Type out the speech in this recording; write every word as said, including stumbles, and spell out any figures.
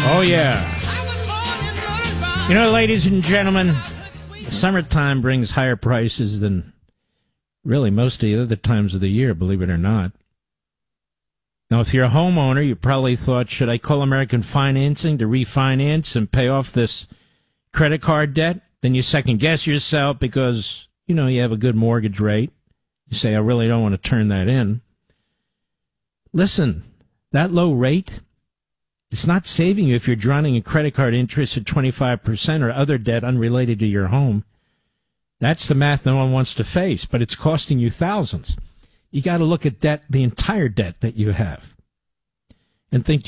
Oh, yeah. You know, ladies and gentlemen, summertime brings higher prices than really most of the other times of the year, believe it or not. Now, if you're a homeowner, you probably thought, should I call American Financing to refinance and pay off this credit card debt? Then you second-guess yourself because, you know, you have a good mortgage rate. You say, I really don't want to turn that in. Listen, that low rate, it's not saving you if you're drowning in credit card interest at twenty-five percent or other debt unrelated to your home. That's the math no one wants to face, but it's costing you thousands. You got to look at debt, the entire debt that you have, and think,